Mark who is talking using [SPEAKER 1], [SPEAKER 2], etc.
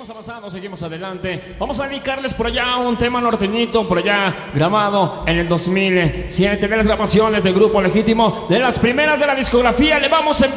[SPEAKER 1] Seguimos avanzando, seguimos adelante. Vamos a dedicarles por allá un tema norteñito, por allá grabado en el 2007, de las grabaciones del Grupo Legítimo, de las primeras de la discografía. Le vamos a